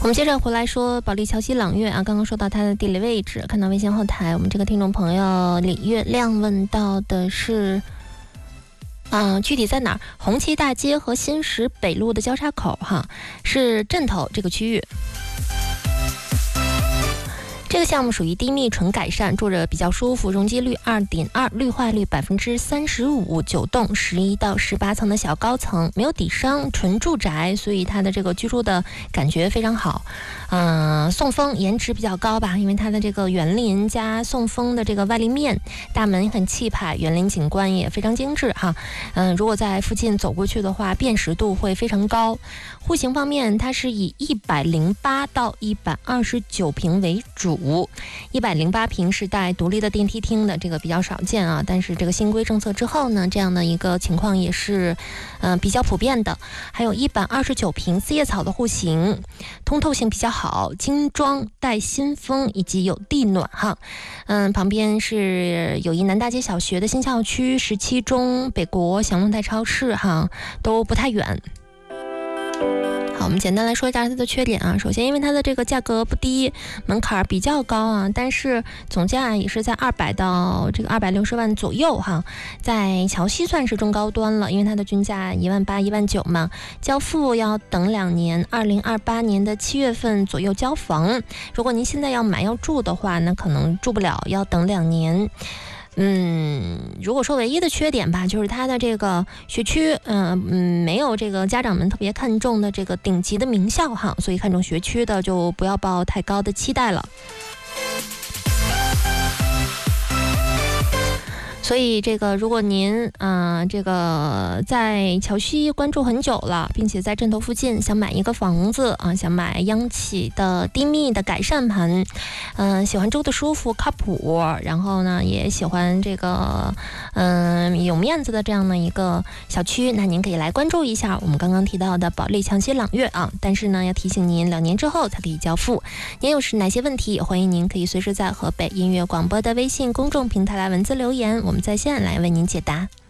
我们接着回来说保利桥西朗悦啊，刚刚说到它的地理位置，看到微信后台，我们这个听众朋友李月亮问到的是，具体在哪儿？红旗大街和新石北路的交叉口哈，是镇头这个区域。这个项目属于低密纯改善，住着比较舒服，容积率2.2%，绿化率35%，9栋11到18层的小高层，没有底商，纯住宅，所以它的这个居住的感觉非常好。送风颜值比较高吧，因为它的这个园林加送风的这个外立面，大门很气派，园林景观也非常精致哈。如果在附近走过去的话，辨识度会非常高。户型方面，它是以108到129平为主，108平是带独立的电梯厅的，这个比较少见啊。但是这个新规政策之后呢，这样的一个情况也是比较普遍的。还有129平四叶草的户型，通透性比较好，精装带新风以及有地暖哈。旁边是友谊南大街小学的新校区，17中、北国、祥龙泰超市哈，都不太远。好，我们简单来说一下它的缺点啊。首先，因为它的这个价格不低，门槛比较高啊，但是总价也是在200到这个260万左右哈，在桥西算是中高端了，因为它的均价18000、19000嘛，交付要等2年，2028年的7月份左右交房。如果您现在要买要住的话，那可能住不了，要等2年。如果说唯一的缺点吧，就是它的这个学区，没有这个家长们特别看重的这个顶级的名校哈，所以看重学区的就不要抱太高的期待了。所以这个，如果您这个在桥西关注很久了，并且在镇头附近想买一个房子啊，想买央企的低密的改善盘，喜欢住的舒服靠谱，然后呢也喜欢这个有面子的这样的一个小区，那您可以来关注一下我们刚刚提到的保利桥西朗悦啊。但是呢，要提醒您2年之后才可以交付。您有哪些问题，也欢迎您可以随时在河北音乐广播的微信公众平台来文字留言，我们在线来为您解答。